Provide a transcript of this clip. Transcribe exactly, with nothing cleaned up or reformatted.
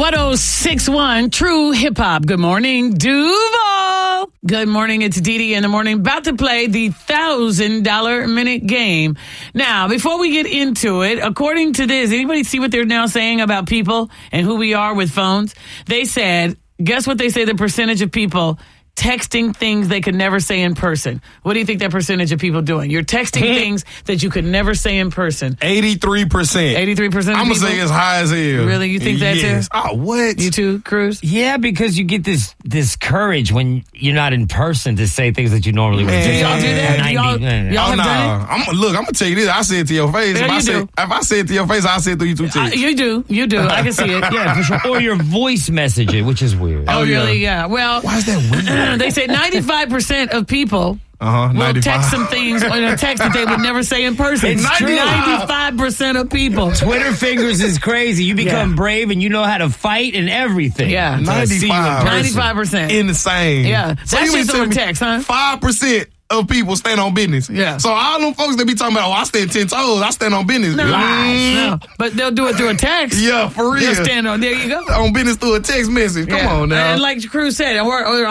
one oh six point one True Hip Hop. Good morning, Duval. Good morning. It's Dee Dee in the morning. About to play the one thousand dollars minute game. Now, before we get into it, according to this, anybody see what they're now saying about people and who we are with phones? They said, guess what they say the percentage of people texting things they could never say in person. What do you think that percentage of people doing? You're texting things that you could never say in person. eighty-three percent. eighty-three percent of I'm going to people? say it's high as hell. Really? You think that yes. too? Oh, what? You too, Cruz? Yeah, because you get this this courage when you're not in person to say things that you normally would. Man. Y'all do that? ninety, Y'all, yeah. y'all Oh, have nah. done it? I'm, look, I'm going to tell you this. I say it to your face. Yeah, if, I you say, do. if I say it to your face, I say it to you too. Uh, you do. You do. I can see it. Yeah, for sure. Or your voice message it, which is weird. Oh, Oh, yeah. really? Yeah. Well, Why is that weird? they say ninety-five percent of people Uh-huh, will ninety-five. text some things in a text that they would never say in person. It's true. ninety-five percent of people. Twitter fingers is crazy. You become Yeah. brave and you know how to fight and everything. Yeah. To see you in ninety-five. person. ninety-five percent. Insane. Yeah. So That's you mean just tell on me text, huh? five percent of people stand on business. Yeah. So all them folks that be talking about, oh, I stand ten toes, I stand on business. No, Lies. no. But they'll do it through a text. Yeah, for real. They'll stand on. There you go. On business through a text message. Come Yeah. on now. And like Cruz said, or, or